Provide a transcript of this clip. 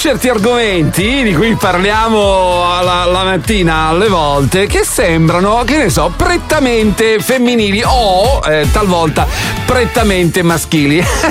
certi argomenti di cui parliamo la mattina alle volte che sembrano, che ne so, prettamente femminili o talvolta prettamente maschili.